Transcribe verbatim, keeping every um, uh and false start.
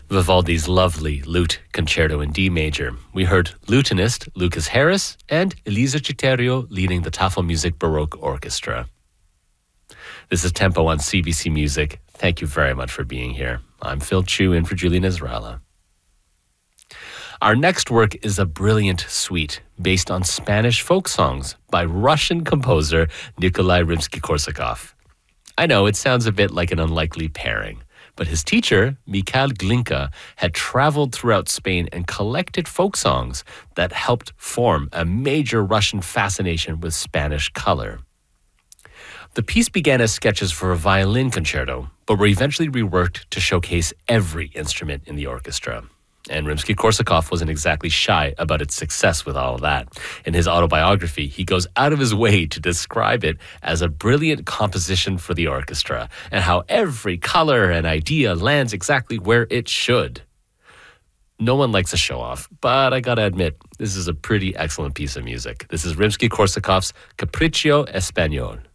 Vivaldi's lovely lute concerto in D major. We heard lutenist Lucas Harris and Elisa Citerio leading the Tafelmusik Baroque Orchestra. This is Tempo on C B C Music. Thank you very much for being here. I'm Phil Chu in for Julie Nasrallah. Our next work is a brilliant suite based on Spanish folk songs by Russian composer Nikolai Rimsky-Korsakov. I know it sounds a bit like an unlikely pairing, but his teacher, Mikhail Glinka, had traveled throughout Spain and collected folk songs that helped form a major Russian fascination with Spanish color. The piece began as sketches for a violin concerto, but were eventually reworked to showcase every instrument in the orchestra. And Rimsky-Korsakov wasn't exactly shy about its success with all of that. In his autobiography, he goes out of his way to describe it as a brilliant composition for the orchestra, and how every color and idea lands exactly where it should. No one likes a show-off, but I gotta admit, this is a pretty excellent piece of music. This is Rimsky-Korsakov's Capriccio Español.